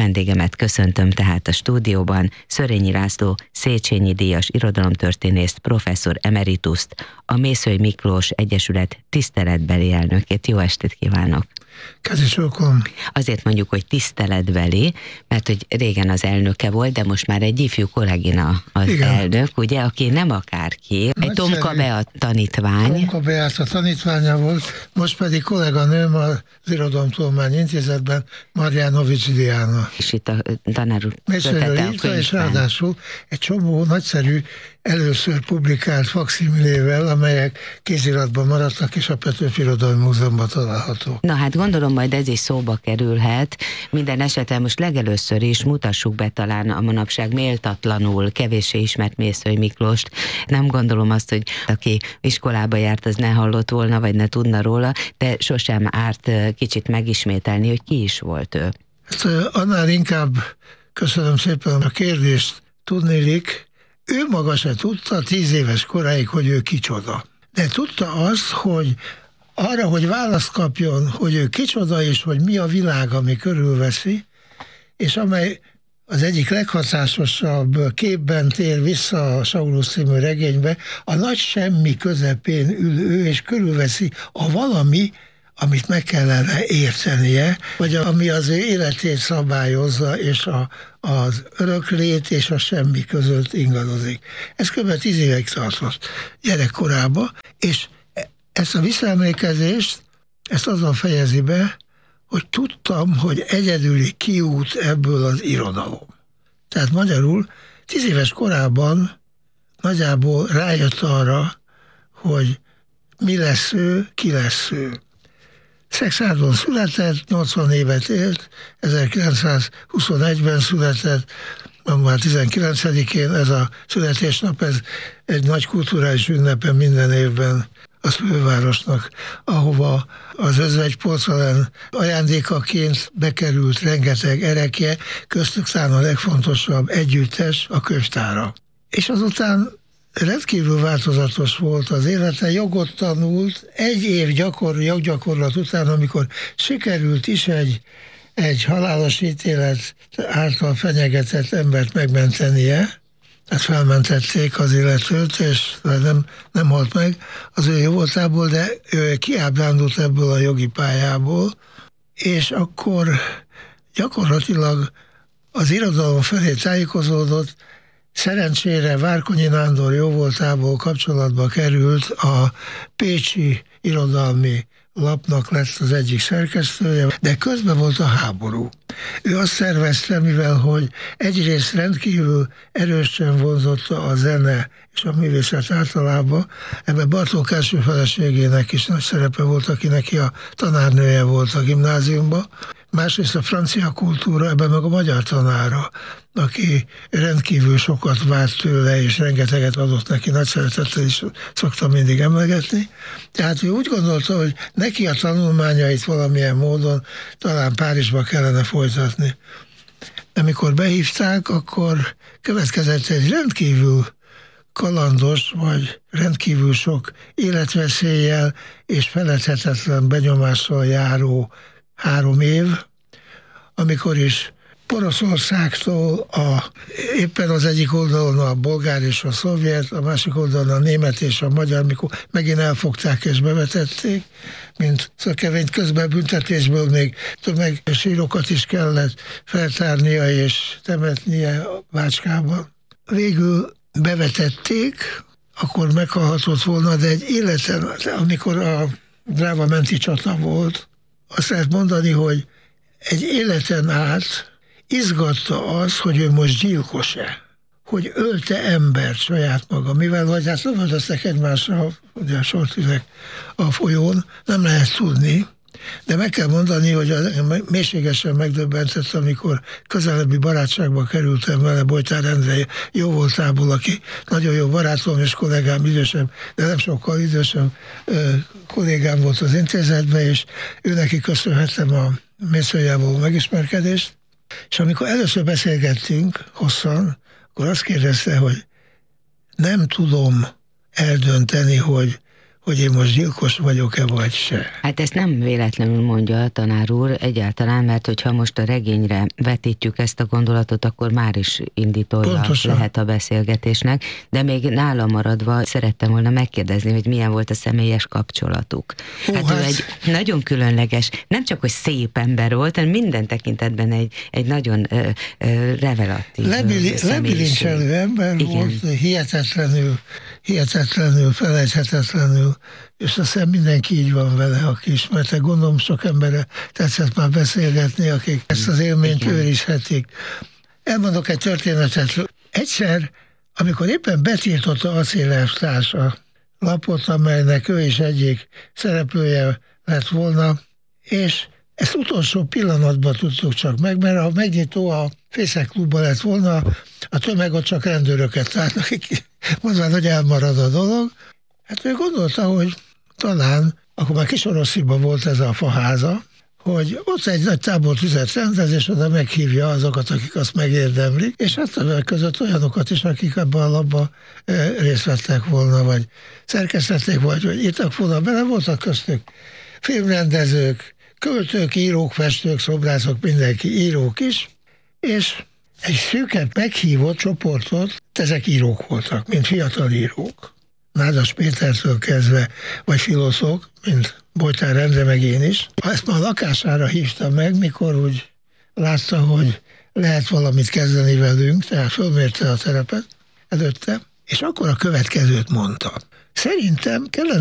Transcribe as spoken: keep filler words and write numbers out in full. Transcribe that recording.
vendégemet köszöntöm tehát a stúdióban, Szörényi László, Széchenyi díjas irodalomtörténészt, professzor emerituszt, a Mészöly Miklós Egyesület tiszteletbeli elnökét. Jó estét kívánok! Kezisókom. Azért mondjuk, hogy tiszteletbeli, mert hogy régen az elnöke volt, de most már egy ifjú kollégina az Igen. elnök, ugye, aki nem akárki. Egy Tomka Beat tanítvány. Tomka Beat a tanítványa volt, most pedig kolléganőm az Irodalomtudományi Intézetben, Marjanovics Diana. És itt a tanár úr kötete a könyvben. És ráadásul egy csomó nagyszerű, először publikált fakszimilével, amelyek kéziratban maradtak, és a Petőfi Irodalmi Múzeumban találhatók. Na hát gondolom, majd ez is szóba kerülhet. Minden esetben most legelőször is mutassuk be talán a manapság méltatlanul kevéssé ismert Mészöly Miklóst. Nem gondolom azt, hogy aki iskolába járt, az ne hallott volna, vagy ne tudna róla, de sosem árt kicsit megismételni, hogy ki is volt ő. Hát annál inkább köszönöm szépen a kérdést. Tudnélik, ő maga se tudta tíz éves koráig, hogy ő kicsoda. De tudta azt, hogy arra, hogy választ kapjon, hogy ő kicsoda, és hogy mi a világ, ami körülveszi, és amely az egyik leghatásosabb képben tér vissza a Saulus című regénybe, a nagy semmi közepén ül ő, és körülveszi a valami, amit meg kellene értenie, vagy ami az ő életét szabályozza, és a, az öröklét és a semmi között ingadozik. Ez kb. tíz évig tartott gyerekkorában, és ezt a visszaemlékezést, ezt azon fejezi be, hogy tudtam, hogy egyedüli kiút ebből az irodalom. Tehát magyarul tíz éves korában nagyjából rájött arra, hogy mi lesz ő, ki lesz ő. Szexárdon született, nyolcvan évet élt, ezerkilencszázhuszonegyben született, január tizenkilencedikén ez a születésnap, ez egy nagy kulturális ünnepe minden évben a fővárosnak, ahova az özvegy porcelán ajándékaként bekerült rengeteg erekje, köztük talán a legfontosabb együttes, a könyvtára. És azután rendkívül változatos volt az élete, jogot tanult, egy év gyakor, joggyakorlat után, amikor sikerült is egy, egy halálos ítélet által fenyegetett embert megmentenie, tehát felmentették az illetőt, és nem, nem halt meg az ő jó voltából, de ő kiábrándult ebből a jogi pályából, és akkor gyakorlatilag az irodalom felé tájékozódott. Szerencsére Várkonyi Nándor jóvoltából kapcsolatba került, a Pécsi Irodalmi Lapnak lett az egyik szerkesztője, de közben volt a háború. Ő azt szervezte, mivel hogy egyrészt rendkívül erősen vonzotta a zene és a művészet általában, ebben Bartók első feleségének is nagy szerepe volt, aki neki a tanárnője volt a gimnáziumban, másrészt a francia kultúra, ebben meg a magyar tanára, aki rendkívül sokat várt tőle, és rengeteget adott neki, nagy szeretettel is szoktam mindig emlegetni. Tehát ő úgy gondolta, hogy neki a tanulmányait valamilyen módon talán Párizsba kellene folytatni. Amikor behívták, akkor következett egy rendkívül kalandos, vagy rendkívül sok életveszéllyel és feledhetetlen benyomással járó három év, amikor is Oroszországtól a, éppen az egyik oldalon a bolgár és a szovjet, a másik oldalon a német és a magyar, mikor megint elfogták és bevetették, mint szökevényt, közben büntetésből még tömegsírokat is kellett feltárnia és temetnie a Bácskában. Végül bevetették, akkor meghalhatott volna, de egy életen, amikor a Dráva menti csata volt, azt lehet mondani, hogy egy életen át izgatta az, hogy ő most gyilkos-e, hogy ölte embert saját maga, mivel vagy hát lövöldöztek egymásra, ugye a sortüzek a folyón, nem lehet tudni, de meg kell mondani, hogy mélységesen megdöbbentett, amikor közelebbi barátságba kerültem vele Bojtár Endre jó voltából, aki nagyon jó barátom és kollégám, idősebb, de nem sokkal idősebb kollégám volt az intézetben, és ő neki köszönhetem a Mészölyjából megismerkedést, és amikor először beszélgettünk hosszan, akkor azt kérdezte, hogy nem tudom eldönteni, hogy hogy én most gyilkos vagyok-e vagy se. Hát ezt nem véletlenül mondja a tanár úr egyáltalán, mert hogyha most a regényre vetítjük ezt a gondolatot, akkor már is indítója Pontosan. lehet a beszélgetésnek, de még nálam maradva szerettem volna megkérdezni, hogy milyen volt a személyes kapcsolatuk. Hú, hát, hát ő egy nagyon különleges, nem csak, hogy szép ember volt, hanem minden tekintetben egy, egy nagyon ö, ö, revelatív Lebili, lebilincselő ember Igen. volt, hihetetlenül, hihetetlenül, felejthetetlenül, és aztán mindenki így van vele, aki ismerte. Gondolom sok emberre tetszett már beszélgetni, akik ezt az élményt Igen. őrizhetik. Elmondok egy történetet. Egyszer, amikor éppen betiltotta Acélelvtárs a lapot, amelynek ő is egyik szereplője lett volna, és ezt utolsó pillanatban tudtuk csak meg, mert ha megnyitó a Fészek klubban lett volna, a tömeg ott csak rendőröket lát, akik mondván, hogy elmarad a dolog. Hát ő gondolta, hogy talán, akkor már Kisorossziban volt ez a faháza, hogy ott egy nagy tábortüzet rendez, és oda meghívja azokat, akik azt megérdemlik, és hát többek között olyanokat is, akik ebben a labban részt vettek volna, vagy szerkesztették, vagy hogy írtak volna bele, voltak köztük filmrendezők, költők, írók, festők, szobrászok, mindenki, írók is, és egy szűket meghívott csoportot, ezek írók voltak, mint fiatal írók. Nádas Pétertől kezdve, vagy filozók, mint Bojtár Endre, meg én is. Ezt már a lakására hívta meg, mikor úgy látta, hogy lehet valamit kezdeni velünk, tehát fölmérte a terepet előtte, és akkor a következőt mondta. Szerintem kellene